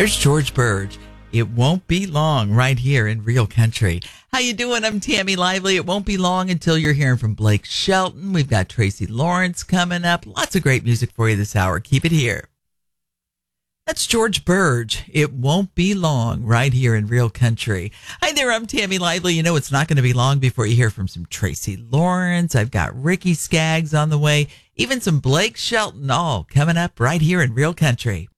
There's George Burge. It won't be long right here in Real Country. How you doing? I'm Tammy Lively. It won't be long until you're hearing from Blake Shelton. We've got Tracy Lawrence coming up. Lots of great music for you this hour. Keep it here. That's George Burge. It won't be long right here in Real Country. Hi there, I'm Tammy Lively. You know, it's not going to be long before you hear from some Tracy Lawrence. I've got Ricky Skaggs on the way, even some Blake Shelton, all coming up right here in Real Country.